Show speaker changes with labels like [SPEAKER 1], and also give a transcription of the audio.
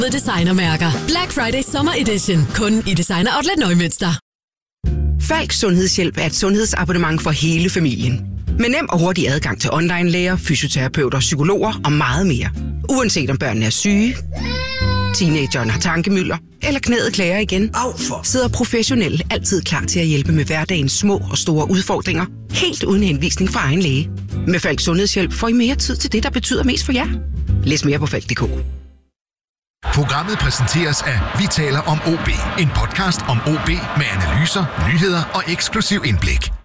[SPEAKER 1] designermærker. Black Friday Summer Edition. Kun i Designer Outlet Neumünster.
[SPEAKER 2] Falk Sundhedshjælp er et sundhedsabonnement for hele familien. Med nem og hurtig adgang til online-læger, fysioterapeuter, psykologer og meget mere. Uanset om børnene er syge, teenageren har tankemylder, eller knæet klager igen, sidder professionelle altid klar til at hjælpe med hverdagens små og store udfordringer, helt uden henvisning fra egen læge. Med Falk Sundhedshjælp får I mere tid til det, der betyder mest for jer. Læs mere på falk.dk.
[SPEAKER 3] Programmet præsenteres af Vi taler om OB, en podcast om OB med analyser, nyheder og eksklusiv indblik.